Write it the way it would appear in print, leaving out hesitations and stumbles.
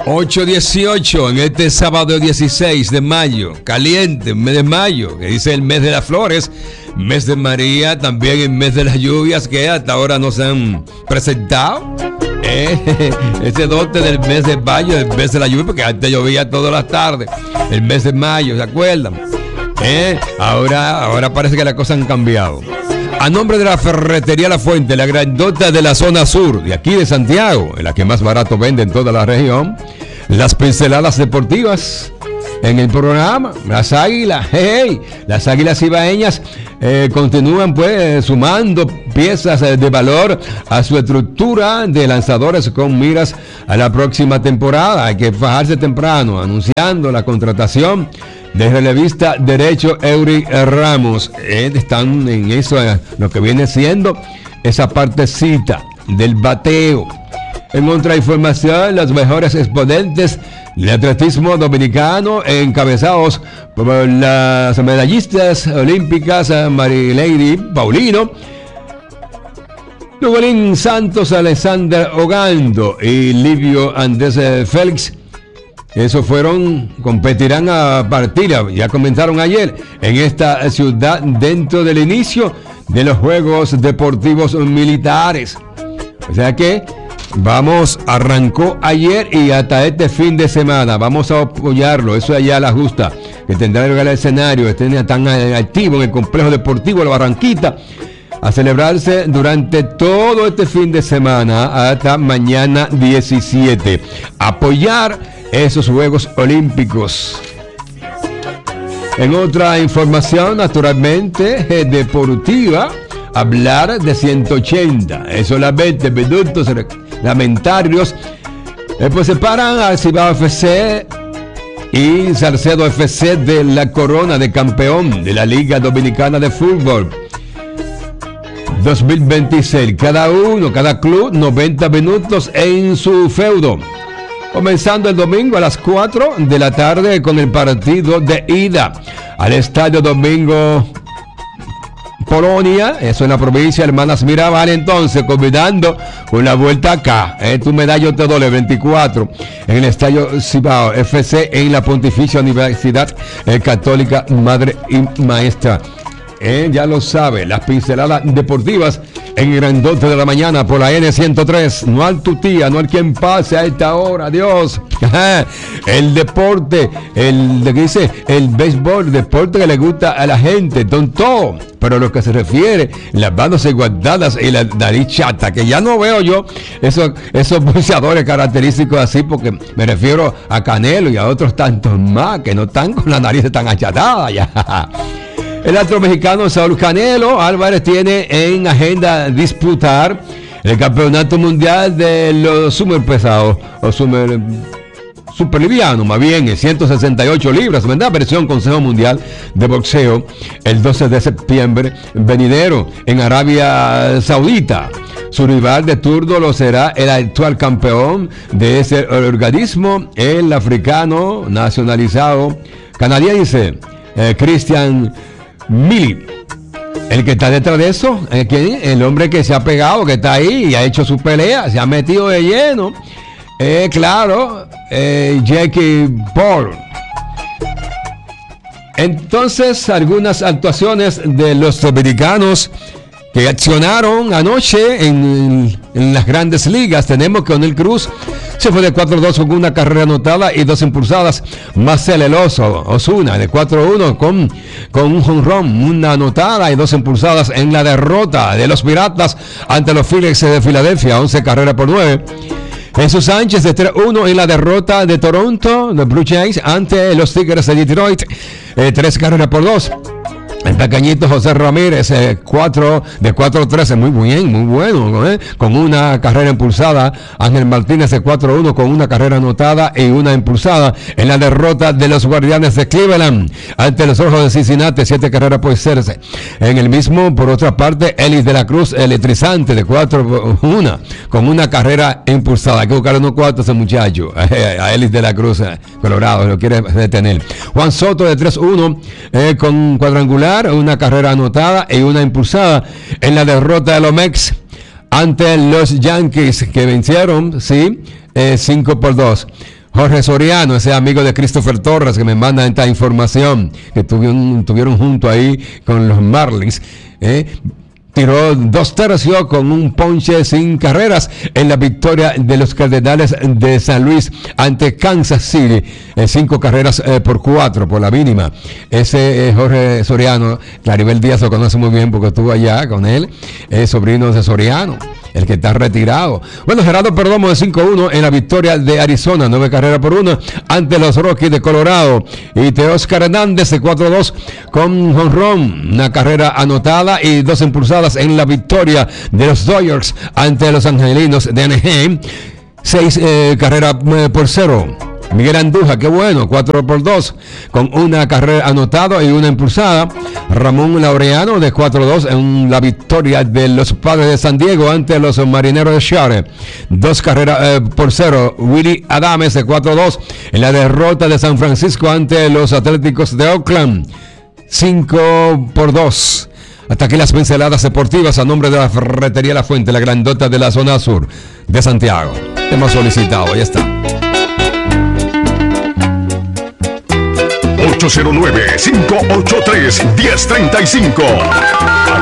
8:18 en este sábado 16 de mayo, caliente, mes de mayo, que dice el mes de las flores, mes de María, también el mes de las lluvias que hasta ahora no se han presentado. Ese dote del mes de mayo, el mes de la lluvia, porque antes llovía todas las tardes, el mes de mayo, ¿se acuerdan? Ahora parece que las cosas han cambiado. A nombre de la Ferretería La Fuente, la grandota de la zona sur, de aquí de Santiago, en la que más barato vende en toda la región, las pinceladas deportivas en el programa, las águilas, las águilas ibaeñas continúan pues sumando piezas de valor a su estructura de lanzadores con miras a la próxima temporada. Hay que fajarse temprano, anunciando la contratación de relevista derecho Eury Ramos. Están en eso, lo que viene siendo esa partecita del bateo. En otra información, los mejores exponentes del atletismo dominicano, encabezados por las medallistas olímpicas Marilady Paulino, Lugolín Santos, Alexander Ogando y Livio Andrés Félix. Esos competirán a partir, ya comentaron ayer, en esta ciudad dentro del inicio de los Juegos Deportivos Militares. O sea que arrancó ayer y hasta este fin de semana. Vamos a apoyarlo, eso allá a la justa, que tendrá lugar el escenario, estén tan activo en el complejo deportivo La Barranquita, a celebrarse durante todo este fin de semana hasta mañana 17. Apoyar esos Juegos Olímpicos. En otra información, naturalmente, deportiva, hablar de 180. Es solamente minutos reglamentarios. Pues separan a Cibao FC y Salcedo FC de la corona de campeón de la Liga Dominicana de Fútbol 2026. Cada club, 90 minutos en su feudo. Comenzando el domingo a las 4 de la tarde con el partido de ida al Estadio Domingo Polonia, eso en la provincia de Hermanas Mirabal. Entonces, combinando con la vuelta acá, tu medallo te doble 24 en el Estadio Cibao FC en la Pontificia Universidad Católica Madre y Maestra. Ya lo sabe, las pinceladas deportivas en el grandote de la mañana por la N103. No al tu tía, no al quien pase a esta hora, Dios. El deporte, el béisbol, deporte que le gusta a la gente, tonto. Pero lo que se refiere, las manos enguantadas y la nariz chata, que ya no veo yo esos boxeadores característicos así, porque me refiero a Canelo y a otros tantos más que no están con la nariz tan achatada ya. El astro mexicano Saúl Canelo Álvarez tiene en agenda disputar el campeonato mundial de los superpesados, o superliviano, más bien, en 168 libras, ¿verdad? Versión Consejo Mundial de Boxeo, el 12 de septiembre venidero en Arabia Saudita. Su rival de turno lo será el actual campeón de ese organismo, el africano nacionalizado canadiense, Christian Mili. El que está detrás de eso, el hombre que se ha pegado, que está ahí y ha hecho su pelea, se ha metido de lleno. Jackie Paul. Entonces, algunas actuaciones de los dominicanos que accionaron anoche en las grandes ligas. Tenemos que Onel Cruz se fue de 4-2 con una carrera anotada y 2 impulsadas. Marcel Osuna de 4-1 con un jonrón, una anotada y 2 impulsadas en la derrota de los Piratas ante los Phillies de Filadelfia, 11 carreras por 9. Jesús Sánchez de 3-1 en la derrota de Toronto, de Blue Jays, ante los Tigres de Detroit, 3 carreras por 2. El pequeñito José Ramírez, 4-13, muy bien, muy bueno, con una carrera impulsada. Ángel Martínez de 4-1 con una carrera anotada y una impulsada en la derrota de los Guardianes de Cleveland ante los Rojos de Cincinnati, 7 carreras por 0. En el mismo, por otra parte, Ellis de la Cruz, electrizante de 4-1 con una carrera impulsada. Hay que buscar unos cuartos ese muchacho, a Ellis de la Cruz, Colorado, lo quiere detener. Juan Soto de 3-1 con cuadrangular, una carrera anotada y una impulsada en la derrota de los Mets ante los Yankees, que vencieron 5-2. Jorge Soriano, ese amigo de Christopher Torres que me manda esta información, que tuvieron junto ahí con los Marlins, tiró 2 tercios con un ponche sin carreras en la victoria de los Cardenales de San Luis ante Kansas City, 5 carreras por 4 por la mínima. Ese Jorge Soriano, Claribel Díaz lo conoce muy bien porque estuvo allá con él, es sobrino de Soriano, el que está retirado. Bueno, Gerardo Perdomo de 5-1 en la victoria de Arizona, 9 carreras por 1 ante los Rockies de Colorado. Y Teóscar Hernández de 4-2 con jonrón, una carrera anotada y 2 impulsadas en la victoria de los Dodgers ante los Angelinos de Anaheim, 6 carreras por 0. Miguel Andújar, qué bueno, 4-2 con una carrera anotada y una impulsada. Ramón Laureano de 4-2 en la victoria de los Padres de San Diego ante los Marineros de Seattle, 2 carreras por 0. Willy Adames de 4-2 en la derrota de San Francisco ante los Atléticos de Oakland, 5-2. Hasta aquí las pinceladas deportivas a nombre de la Ferretería La Fuente, la grandota de la zona sur de Santiago. Hemos solicitado, ya está. 809-583-1035